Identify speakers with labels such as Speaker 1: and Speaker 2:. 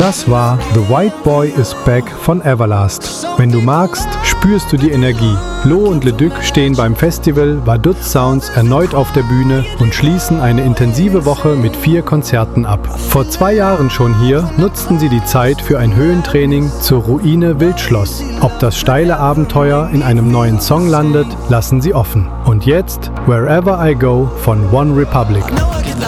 Speaker 1: Das war The White Boy is Back von Everlast. Wenn du magst, spürst du die Energie. Lo und Leduc stehen beim Festival Vaduz Sounds erneut auf der Bühne und schließen eine intensive Woche mit 4 Konzerten ab. Vor 2 Jahren schon hier nutzten sie die Zeit für ein Höhentraining zur Ruine Wildschloss. Ob das steile Abenteuer in einem neuen Song landet, lassen sie offen. Und jetzt Wherever I Go von One Republic.